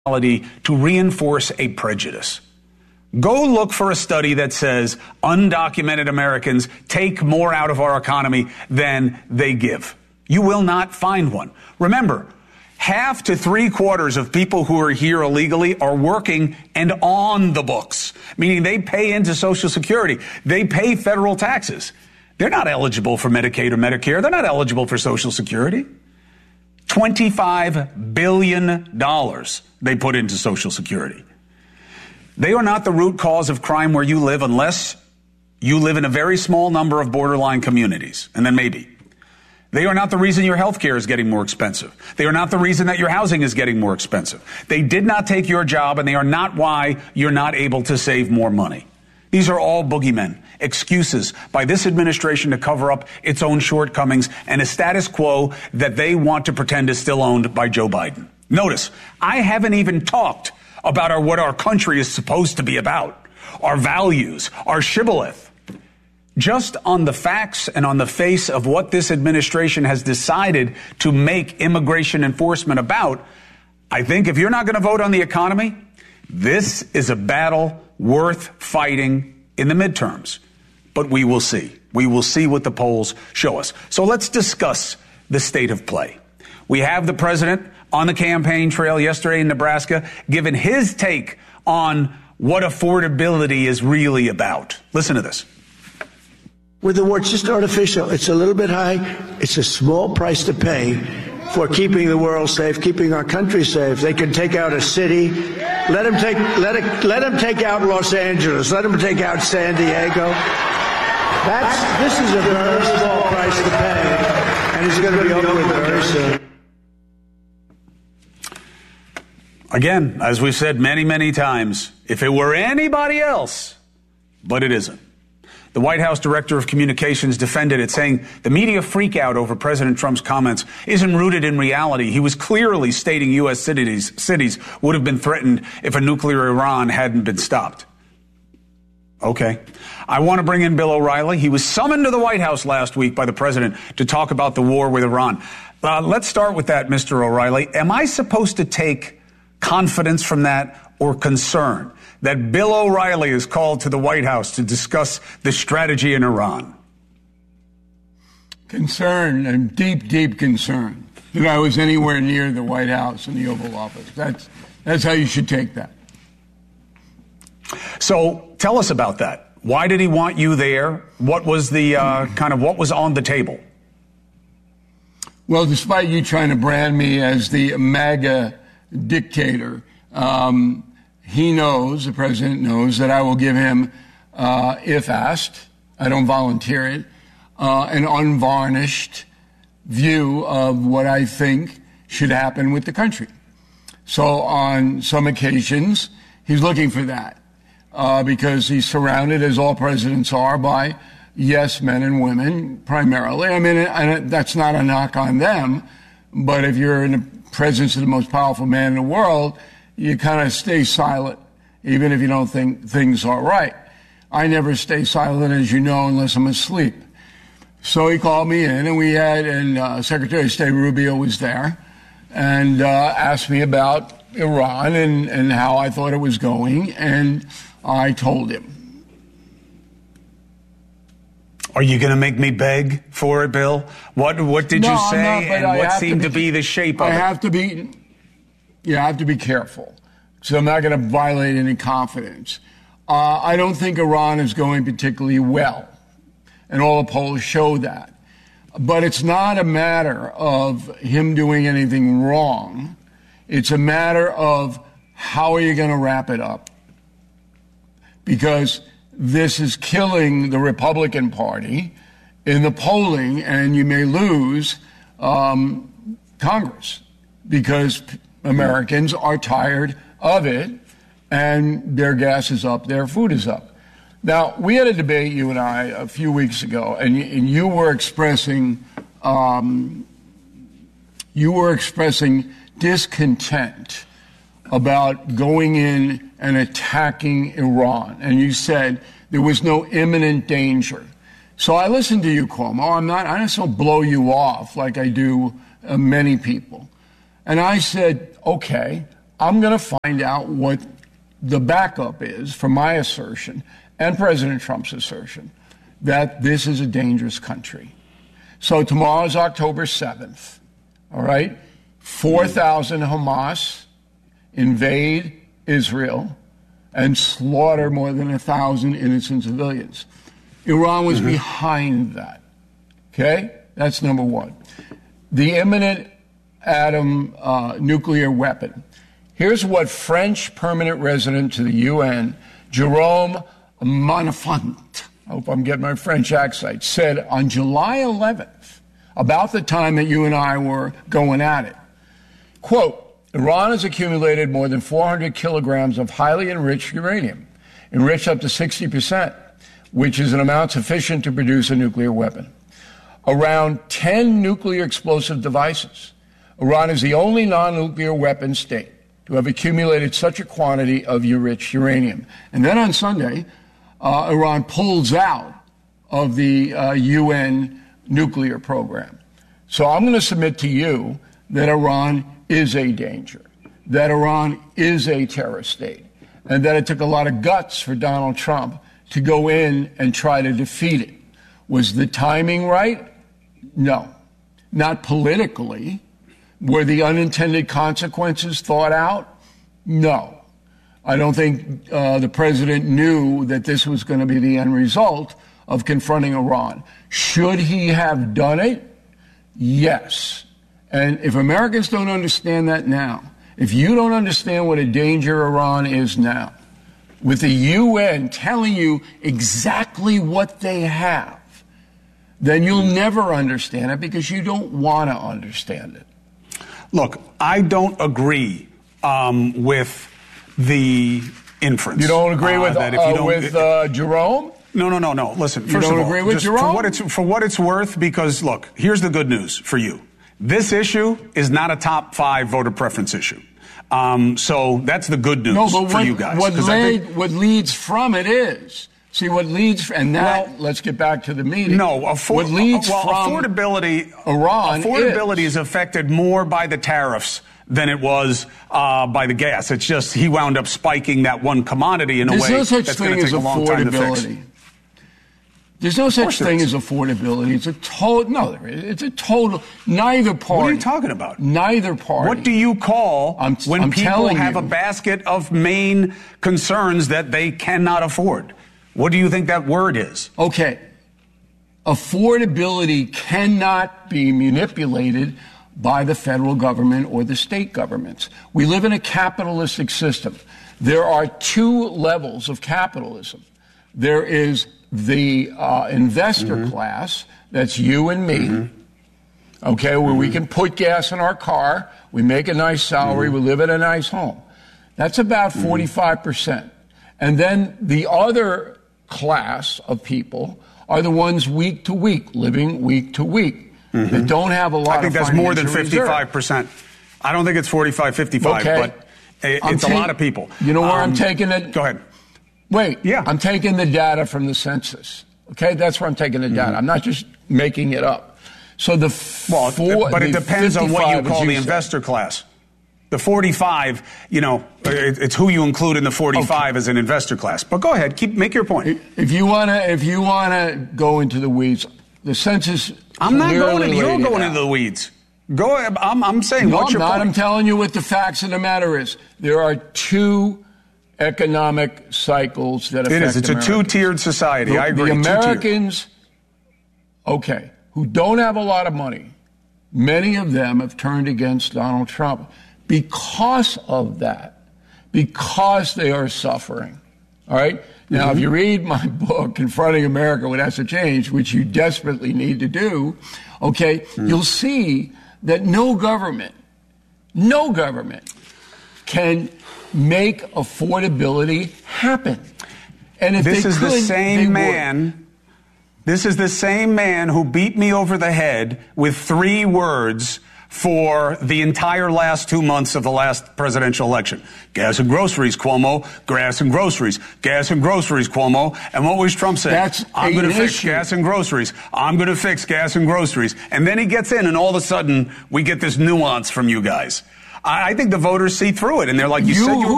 to reinforce a prejudice. Go look for a study that says undocumented Americans take more out of our economy than they give. You will not find one. Remember, half to 3/4 of people who are here illegally are working and on the books, meaning they pay into Social Security. They pay federal taxes. They're not eligible for Medicaid or Medicare. They're not eligible for Social Security. $25 billion they put into Social Security. They are not the root cause of crime where you live unless you live in a very small number of borderline communities, and then maybe. They are not the reason your health care is getting more expensive. They are not the reason that your housing is getting more expensive. They did not take your job, and they are not why you're not able to save more money. These are all boogeymen, excuses by this administration to cover up its own shortcomings and a status quo that they want to pretend is still owned by Joe Biden. Notice, I haven't even talked about what our country is supposed to be about, our values, our shibboleth. Just on the facts and on the face of what this administration has decided to make immigration enforcement about, I think if you're not going to vote on the economy, this is a battle worth fighting in the midterms. But we will see. We will see what the polls show us. So let's discuss the state of play. We have the president on the campaign trail yesterday in Nebraska, giving his take on what affordability is really about. Listen to this. With the war, it's just artificial. It's a little bit high. It's a small price to pay for keeping the world safe, keeping our country safe. They can take out a city. Let them take out Los Angeles. Let them take out San Diego. This is a very small price to pay, and it's going to be over with very soon. Again, as we've said many, many times, if it were anybody else, but it isn't. The White House Director of Communications defended it, saying the media freakout over President Trump's comments isn't rooted in reality. He was clearly stating U.S. cities would have been threatened if a nuclear Iran hadn't been stopped. Okay. I want to bring in Bill O'Reilly. He was summoned to the White House last week by the president to talk about the war with Iran. Let's start with that, Mr. O'Reilly. Am I supposed to take confidence from that or concern that Bill O'Reilly is called to the White House to discuss the strategy in Iran? Concern, and deep, deep concern that I was anywhere near the White House and the Oval Office. That's how you should take that. So tell us about that. Why did he want you there? What was the what was on the table? Well, despite you trying to brand me as the MAGA dictator, the president knows that I will give him, if asked, I don't volunteer it, an unvarnished view of what I think should happen with the country. So on some occasions, he's looking for that, because he's surrounded, as all presidents are, by yes men and women, primarily. I mean, that's not a knock on them, but if you're in the presence of the most powerful man in the world, you kind of stay silent, even if you don't think things are right. I never stay silent, as you know, unless I'm asleep. So he called me in, and Secretary of State Rubio was there, and asked me about Iran and how I thought it was going, and I told him. Are you going to make me beg for it, Bill? What did you say, and what seemed to be the shape of it? I have to be careful. So I'm not going to violate any confidence. I don't think Iran is going particularly well, and all the polls show that. But it's not a matter of him doing anything wrong. It's a matter of how are you going to wrap it up? Because this is killing the Republican Party in the polling, and you may lose Congress because Americans are tired of it, and their gas is up, their food is up. Now, we had a debate, you and I, a few weeks ago, and you were expressing discontent about going in and attacking Iran. And you said there was no imminent danger. So I listened to you, Cuomo. I just don't blow you off like I do many people. And I said, okay, I'm going to find out what the backup is for my assertion and President Trump's assertion that this is a dangerous country. So tomorrow is October 7th, all right? 4,000 Hamas invade Israel and slaughter more than 1,000 innocent civilians. Iran was behind that, okay? That's number one. The imminent atom nuclear weapon. Here's what French permanent resident to the UN, Jerome Monafont, I hope I'm getting my French accent, said on July 11th, about the time that you and I were going at it. Quote, Iran has accumulated more than 400 kilograms of highly enriched uranium, enriched up to 60%, which is an amount sufficient to produce a nuclear weapon. Around 10 nuclear explosive devices. Iran is the only non-nuclear weapon state to have accumulated such a quantity of enriched uranium. And then on Sunday, Iran pulls out of the UN nuclear program. So I'm going to submit to you that Iran is a danger, that Iran is a terrorist state, and that it took a lot of guts for Donald Trump to go in and try to defeat it. Was the timing right? No. Not politically. Were the unintended consequences thought out? No. I don't think the president knew that this was going to be the end result of confronting Iran. Should he have done it? Yes. And if Americans don't understand that now, if you don't understand what a danger Iran is now, with the UN telling you exactly what they have, then you'll never understand it because you don't want to understand it. Look, I don't agree with the inference. You don't agree with Jerome? No. Listen, first of all, agree with Jerome? For what it's worth, because, look, here's the good news for you. This issue is not a top 5 voter preference issue. So that's the good news for you guys. What leads from it is... See, what leads, and now let's get back to the meeting. No, affordability. Iran is affected more by the tariffs than it was by the gas. It's just he wound up spiking that one commodity in a way that's going to take a long time to fix. There's no such thing as affordability. It's a total. It's a total. Neither party. What are you talking about? Neither party. What do you call when people have a basket of main concerns that they cannot afford? What do you think that word is? Okay. Affordability cannot be manipulated by the federal government or the state governments. We live in a capitalistic system. There are 2 levels of capitalism. There is the investor class, that's you and me, okay, where we can put gas in our car, we make a nice salary, we live in a nice home. That's about 45%. And then the other class of people are the ones week to week, living week to week, that don't have a lot of financial reserve. I think that's more than 55%. I don't think it's 45, 55, but it's a lot of people. You know where I'm taking it? Go ahead. Wait, I'm taking the data from the census. Okay, that's where I'm taking the data. I'm not just making it up. So but it depends on what you call the investor class. The 45, it's who you include in the 45 as an investor class. But go ahead, make your point. If you wanna go into the weeds, the census. I'm not going into. You're going into the weeds. Go ahead. I'm saying what's your point? I'm telling you what the facts of the matter is. There are 2 economic cycles that affect It is. It's Americans. A 2-tiered society. I agree. The Americans, who don't have a lot of money, many of them have turned against Donald Trump because of that, because they are suffering. All right? Now, if you read my book, Confronting America, What Has to Change, which you desperately need to do, you'll see that no government can make affordability happen. And if This is the same man who beat me over the head with 3 words for the entire last 2 months of the last presidential election. Gas and groceries, Cuomo. Gas and groceries. Gas and groceries, Cuomo. And what was Trump saying? I'm going to fix gas and groceries. I'm going to fix gas and groceries. And then he gets in, and all of a sudden, we get this nuance from you guys. I think the voters see through it, and they're like, you said you were